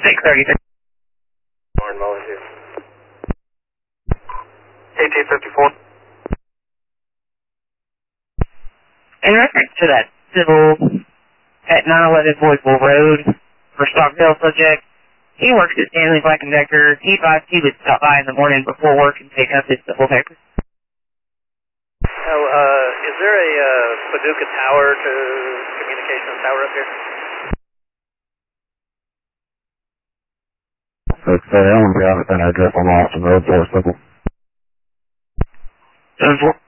6:30. Warren volunteer. AT-54. In reference to that civil at 911 Boydville Road for Stockdale subject, he works at Stanley Black & Decker. He advised he would stop by in the morning before work and pick up his civil papers. Is there a Paducah Tower to communications tower up here? It's I'm going to be out at that address on Austin Road for a civil. 10-4.